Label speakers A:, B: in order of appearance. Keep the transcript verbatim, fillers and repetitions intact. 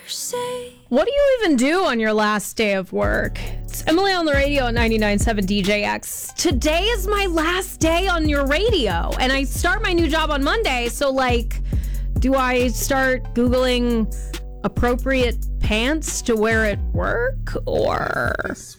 A: say.
B: What do you even do on your last day of work? It's Emily on the radio at ninety-nine point seven D J X. Today is my last day on your radio, and I start my new job on Monday, so, like, do I start Googling appropriate pants to wear at work, or...